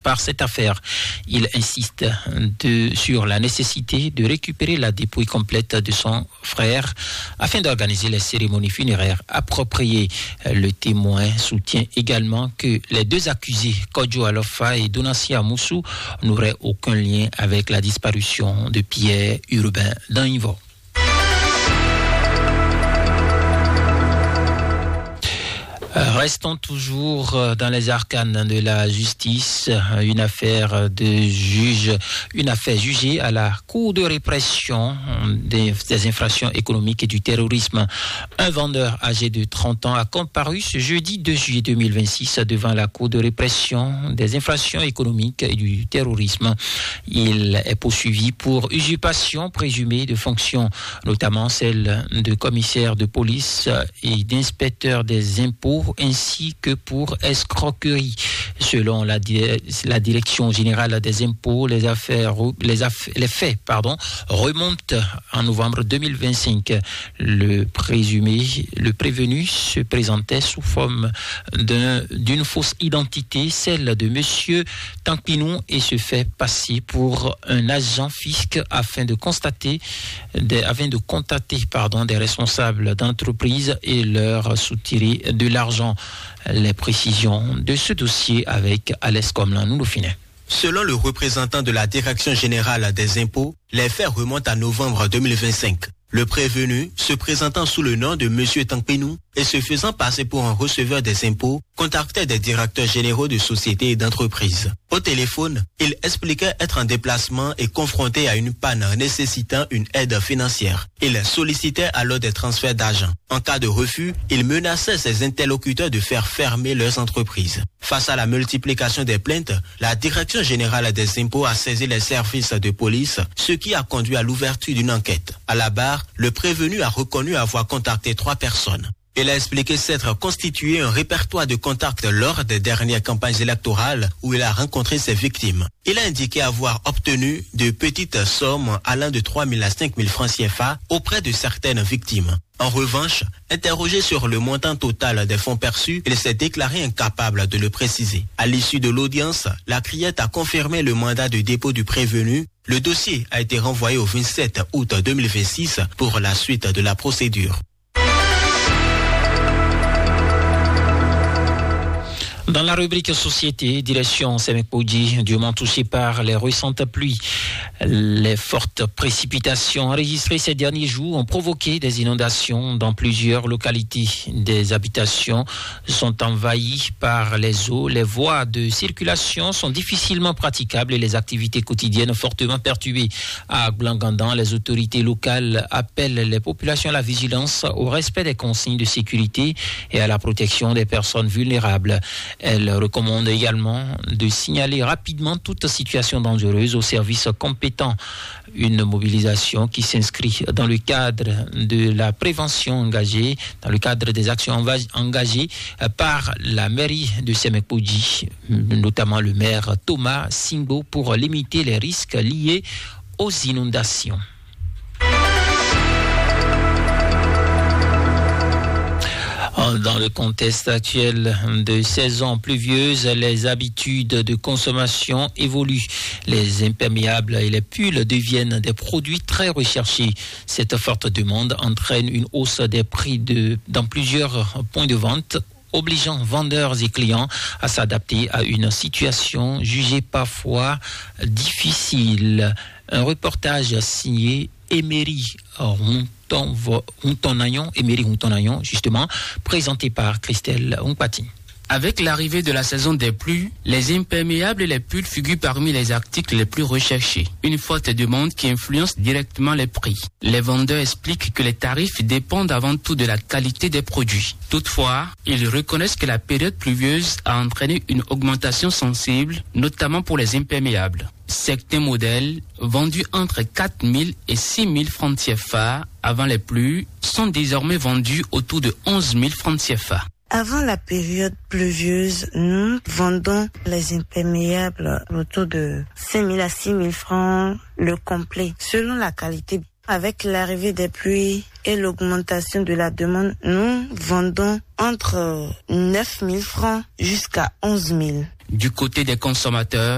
par cette affaire. Il insiste sur la nécessité de récupérer la dépouille complète de son frère afin d'organiser les cérémonies funéraires appropriées. Le témoin soutient également que les deux accusés, Kodjo Alofa et Donassi Amoussou, n'auraient aucun lien avec la disparition de Pierre Urbain Danhivo. Restons toujours dans les arcanes de la justice. Une affaire jugée à la Cour de répression des infractions économiques et du terrorisme. Un vendeur âgé de 30 ans a comparu ce jeudi 2 juillet 2026 devant la Cour de répression des infractions économiques et du terrorisme. Il est poursuivi pour usurpation présumée de fonctions, notamment celle de commissaire de police et d'inspecteur des impôts, ainsi que pour escroquerie. Selon la Direction générale des impôts, les faits remontent en novembre 2025. Le prévenu se présentait sous forme d'une fausse identité, celle de monsieur Tankpinou, et se fait passer pour un agent fisc afin de contacter des responsables d'entreprise et leur soutirer de l'argent. Les précisions de ce dossier avec Alès Comlan Nouloufinet. Selon le représentant de la Direction générale des impôts, les faits remontent à novembre 2025. Le prévenu, se présentant sous le nom de M. Tankpinou et se faisant passer pour un receveur des impôts, contactait des directeurs généraux de sociétés et d'entreprises. Au téléphone, il expliquait être en déplacement et confronté à une panne nécessitant une aide financière. Il sollicitait alors des transferts d'argent. En cas de refus, il menaçait ses interlocuteurs de faire fermer leurs entreprises. Face à la multiplication des plaintes, la Direction générale des impôts a saisi les services de police, ce qui a conduit à l'ouverture d'une enquête. À la barre, le prévenu a reconnu avoir contacté 3 personnes. Il a expliqué s'être constitué un répertoire de contacts lors des dernières campagnes électorales où il a rencontré ses victimes. Il a indiqué avoir obtenu de petites sommes allant de 3 000 à 5 000 francs CFA auprès de certaines victimes. En revanche, interrogé sur le montant total des fonds perçus, il s'est déclaré incapable de le préciser. À l'issue de l'audience, la criette a confirmé le mandat de dépôt du prévenu. Le dossier a été renvoyé au 27 août 2026 pour la suite de la procédure. Dans la rubrique Société, direction Semekpoudi, durement touché par les récentes pluies. Les fortes précipitations enregistrées ces derniers jours ont provoqué des inondations dans plusieurs localités. Des habitations sont envahies par les eaux, les voies de circulation sont difficilement praticables et les activités quotidiennes fortement perturbées. À Blangandan, les autorités locales appellent les populations à la vigilance, au respect des consignes de sécurité et à la protection des personnes vulnérables. Elle recommande également de signaler rapidement toute situation dangereuse aux services compétents. Une mobilisation qui s'inscrit dans le cadre de la prévention engagée, dans le cadre des actions engagées par la mairie de Semekpoudi, notamment le maire Thomas Singo, pour limiter les risques liés aux inondations. Dans le contexte actuel de saison pluvieuse, les habitudes de consommation évoluent. Les imperméables et les pulls deviennent des produits très recherchés. Cette forte demande entraîne une hausse des prix dans plusieurs points de vente, obligeant vendeurs et clients à s'adapter à une situation jugée parfois difficile. Un reportage signé Emery Huntonayon, justement, présenté par Christelle Humpati. Avec l'arrivée de la saison des pluies, les imperméables et les pulls figurent parmi les articles les plus recherchés. Une forte demande qui influence directement les prix. Les vendeurs expliquent que les tarifs dépendent avant tout de la qualité des produits. Toutefois, ils reconnaissent que la période pluvieuse a entraîné une augmentation sensible, notamment pour les imperméables. Certains modèles, vendus entre 4 000 et 6 000 francs CFA avant les pluies, sont désormais vendus autour de 11 000 francs CFA. Avant la période pluvieuse, nous vendons les imperméables autour de 5 000 à 6 000 francs le complet, selon la qualité. Avec l'arrivée des pluies et l'augmentation de la demande, nous vendons entre 9 000 francs jusqu'à 11 000. Du côté des consommateurs,